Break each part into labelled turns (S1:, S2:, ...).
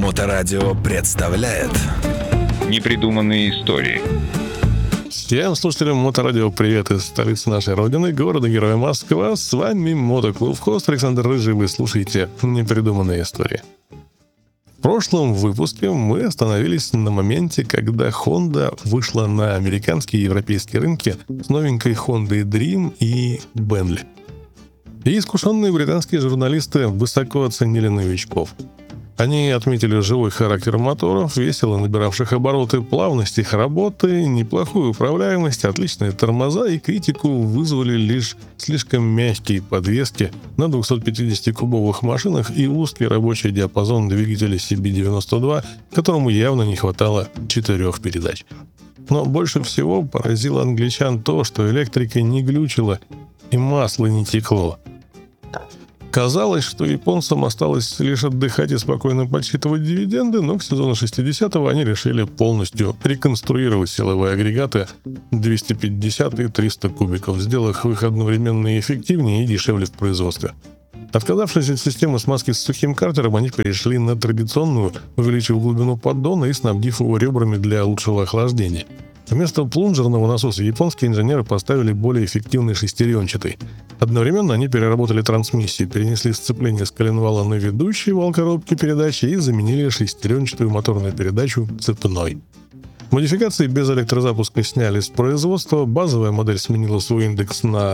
S1: Моторадио представляет
S2: Непридуманные истории.
S3: Всем слушателям Моторадио привет из столицы нашей родины, города-героя Москва. С вами Мотоклуб Хост Александр Рыжий. Вы слушаете Непридуманные истории. В прошлом выпуске мы остановились на моменте, когда Honda вышла на американские и европейские рынки с новенькой Honda Dream и Bentley. И искушенные британские журналисты высоко оценили новичков. Они отметили живой характер моторов, весело набиравших обороты, плавность их работы, неплохую управляемость, отличные тормоза, и критику вызвали лишь слишком мягкие подвески на 250-кубовых машинах и узкий рабочий диапазон двигателя CB92, которому явно не хватало 4 передач. Но больше всего поразило англичан то, что электрика не глючила и масло не текло. Казалось, что японцам осталось лишь отдыхать и спокойно подсчитывать дивиденды, но к сезону 60-го они решили полностью реконструировать силовые агрегаты 250 и 300 кубиков, сделав их одновременно и эффективнее, и дешевле в производстве. Отказавшись от системы смазки с сухим картером, они перешли на традиционную, увеличив глубину поддона и снабдив его ребрами для лучшего охлаждения. Вместо плунжерного насоса японские инженеры поставили более эффективный шестеренчатый. Одновременно они переработали трансмиссию, перенесли сцепление с коленвала на ведущий вал коробки передач и заменили шестеренчатую моторную передачу цепной. Модификации без электрозапуска сняли с производства, базовая модель сменила свой индекс на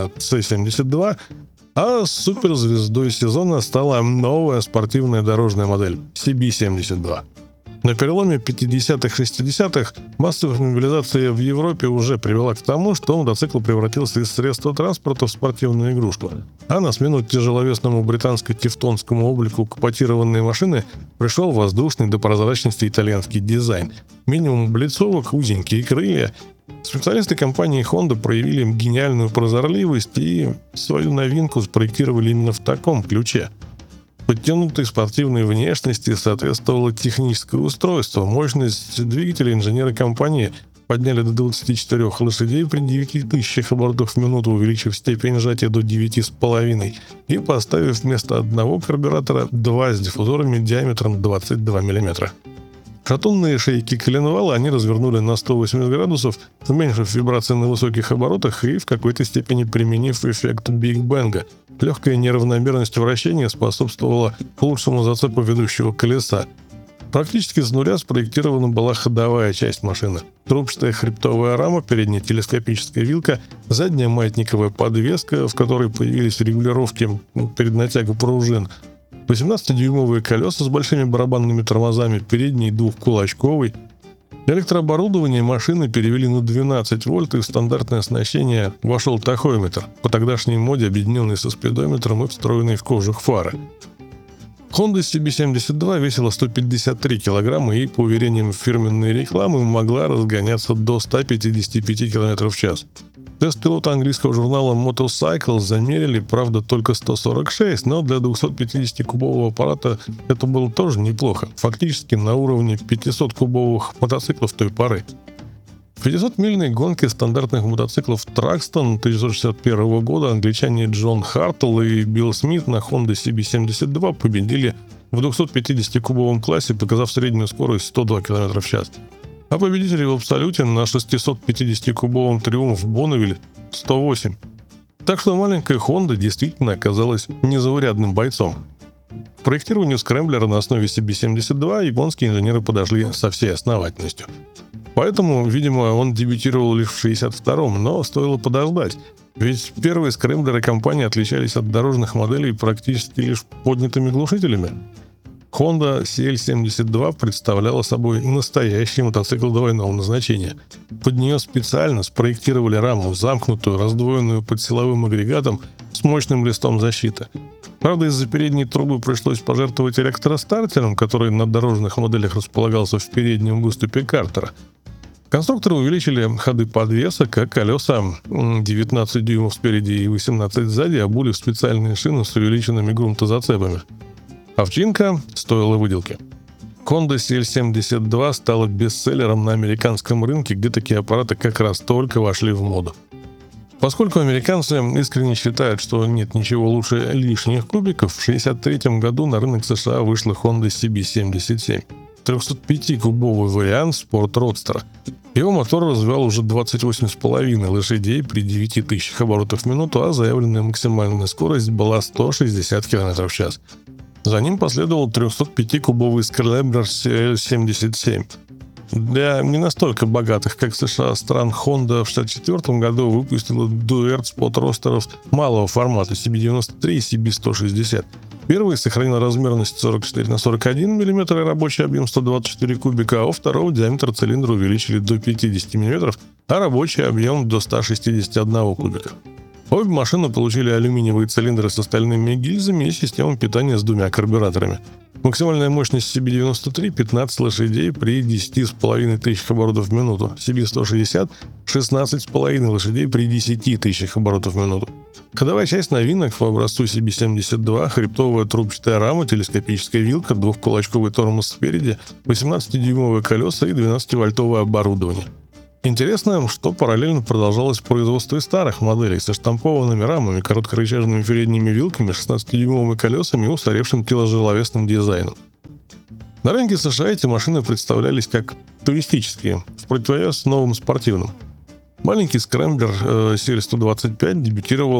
S3: C72, а суперзвездой сезона стала новая спортивная дорожная модель CB72. На переломе 50-х-60-х массовая мобилизация в Европе уже привела к тому, что мотоцикл превратился из средства транспорта в спортивную игрушку. А на смену тяжеловесному британско-тевтонскому облику капотированной машины пришел воздушный до прозрачности итальянский дизайн. Минимум облицовок, узенькие крылья. Специалисты компании Honda проявили гениальную прозорливость и свою новинку спроектировали именно в таком ключе. Подтянутой спортивной внешности соответствовало техническое устройство. Мощность двигателя инженеры компании подняли до 24 лошадей при 9000 оборотов в минуту, увеличив степень сжатия до 9,5 и поставив вместо одного карбюратора 2 с диффузорами диаметром 22 мм. Шатунные шейки коленвала они развернули на 180 градусов, уменьшив вибрации на высоких оборотах и в какой-то степени применив эффект Биг Бенга. Легкая неравномерность вращения способствовала лучшему зацепу ведущего колеса. Практически с нуля спроектирована была ходовая часть машины. Трубчатая хребтовая рама, передняя телескопическая вилка, задняя маятниковая подвеска, в которой появились регулировки перед натягом пружин, 18-дюймовые колеса с большими барабанными тормозами, передний двухкулачковый. Электрооборудование машины перевели на 12 вольт, и в стандартное оснащение вошел тахометр, по тогдашней моде объединенный со спидометром и встроенный в кожух фары. Honda CB72 весила 153 килограмма и, по уверениям фирменной рекламы, могла разгоняться до 155 км в час. Тест пилота английского журнала Motorcycle замерили, правда, только 146, но для 250-кубового аппарата это было тоже неплохо, фактически на уровне 500-кубовых мотоциклов той поры. В 500-мильной гонке стандартных мотоциклов Traxxon 1961 года англичане Джон Хартл и Билл Смит на Honda CB72 победили в 250-кубовом классе, показав среднюю скорость 102 км в час. А победители в абсолюте на 650-кубовом Триумф Бонневиль 108. Так что маленькая Honda действительно оказалась незаурядным бойцом. К проектированию скрэмблера на основе CB72 японские инженеры подошли со всей основательностью. Поэтому, видимо, он дебютировал лишь в 62-м, но стоило подождать. Ведь первые скрэмблеры компании отличались от дорожных моделей практически лишь поднятыми глушителями. Honda CL72 представляла собой настоящий мотоцикл двойного назначения. Под нее специально спроектировали раму, замкнутую, раздвоенную под силовым агрегатом с мощным листом защиты. Правда, из-за передней трубы пришлось пожертвовать электростартером, который на дорожных моделях располагался в переднем выступе картера. Конструкторы увеличили ходы подвесок, а колеса 19 дюймов спереди и 18 сзади обули в специальные шины с увеличенными грунтозацепами. Овчинка стоила выделки. Honda CL72 стала бестселлером на американском рынке, где такие аппараты как раз только вошли в моду. Поскольку американцы искренне считают, что нет ничего лучше лишних кубиков, в 1963 году на рынок США вышла Honda CB77. 305-кубовый вариант Sport Roadster. Его мотор развивал уже 28,5 лошадей при 9000 оборотов в минуту, а заявленная максимальная скорость была 160 км в час. За ним последовал 305-кубовый Excalibur CL77. Для не настолько богатых, как США, стран Honda в 1964 году выпустила дуэт спорт-ростеров малого формата CB93 и CB160. Первый сохранил размерность 44 на 41 мм и рабочий объем 124 кубика, а у второго диаметр цилиндра увеличили до 50 мм, а рабочий объем до 161 кубика. Обе машины получили алюминиевые цилиндры с остальными гильзами и систему питания с двумя карбюраторами. Максимальная мощность CB93 – 15 лошадей при 10,5 тысяч оборотов в минуту, CB160 – 16,5 лошадей при 10 тысячах оборотов в минуту. Ходовая часть новинок по образцу CB72 – хребтовая трубчатая рама, телескопическая вилка, двухкулачковый тормоз спереди, 18-дюймовые колеса и 12-вольтовое оборудование. Интересно, что параллельно продолжалось производство и старых моделей со штампованными рамами, короткорычажными передними вилками, 16-дюймовыми колесами и устаревшим тяжеловесным дизайном. На рынке США эти машины представлялись как туристические, в противовес новым спортивным. Маленький скрэмблер CL125 дебютировал